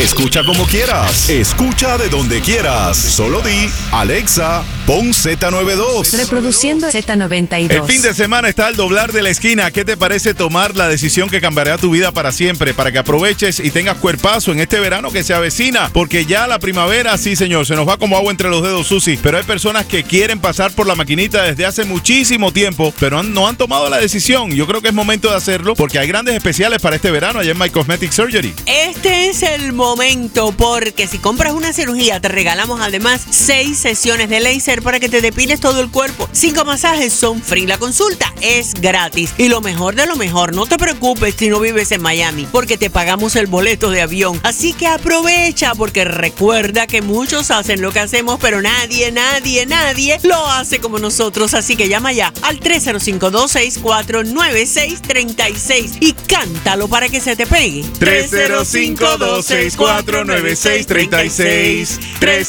Escucha como quieras. Escucha de donde quieras. Solo di, Alexa, pon Z92. Reproduciendo Z92. El fin de semana está al doblar de la esquina. ¿Qué te parece tomar la decisión que cambiará tu vida para siempre? Para que aproveches y tengas cuerpazo en este verano que se avecina. Porque ya la primavera, sí señor, se nos va como agua entre los dedos, Susi. Pero hay personas que quieren pasar por la maquinita desde hace muchísimo tiempo, pero no han tomado la decisión. Yo creo que es momento de hacerlo porque hay grandes especiales para este verano allá en My Cosmetic Surgery. Este es el momento porque si compras una cirugía te regalamos además 6 sesiones de láser para que te depiles todo el cuerpo. 5 masajes son free. La consulta es gratis. Y lo mejor de lo mejor, no te preocupes si no vives en Miami porque te pagamos el boleto de avión. Así que aprovecha porque recuerda que muchos hacen lo que hacemos pero nadie lo hace como nosotros. Así que llama ya al 305-264-9636 y cántalo para que se te pegue. 305-264-9636.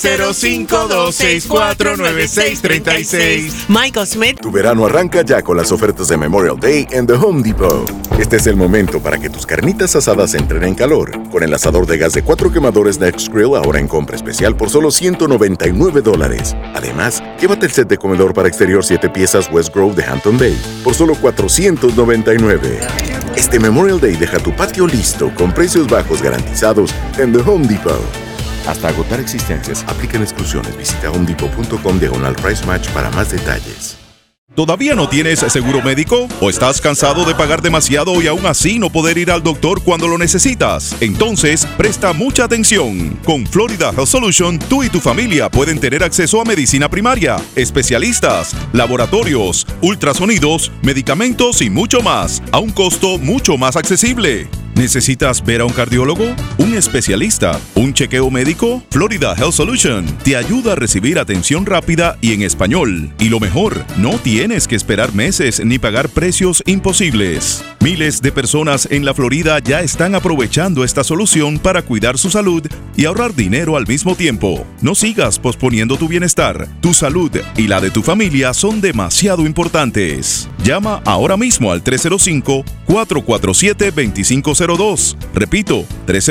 305-264-9636. My Cosmetic. Tu verano arranca ya con las ofertas de Memorial Day en The Home Depot. Este es el momento para que tus carnitas asadas entren en calor. Con el asador de gas de 4 quemadores Next Grill ahora en compra especial por solo $199. Además, llévate el set de comedor para exterior 7 piezas West Grove de Hampton Bay por solo $499. Este Memorial Day deja tu patio listo con precios bajos garantizados en The Home Depot. Hasta agotar existencias, aplican exclusiones. Visita homedepot.com/price match para más detalles. ¿Todavía no tienes seguro médico? ¿O estás cansado de pagar demasiado y aún así no poder ir al doctor cuando lo necesitas? Entonces, presta mucha atención. Con Florida Health Solution, tú y tu familia pueden tener acceso a medicina primaria, especialistas, laboratorios, ultrasonidos, medicamentos y mucho más, a un costo mucho más accesible. ¿Necesitas ver a un cardiólogo? ¿Un especialista? ¿Un chequeo médico? Florida Health Solution te ayuda a recibir atención rápida y en español. Y lo mejor, no tienes que esperar meses ni pagar precios imposibles. Miles de personas en la Florida ya están aprovechando esta solución para cuidar su salud y ahorrar dinero al mismo tiempo. No sigas posponiendo tu bienestar. Tu salud y la de tu familia son demasiado importantes. Llama ahora mismo al 305-447-2502. Repito,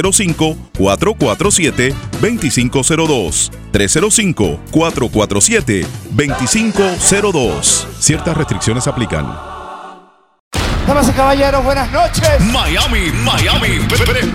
305-447-2502. 305-447-2502. Ciertas restricciones aplican. Damas y caballeros, buenas noches. Miami,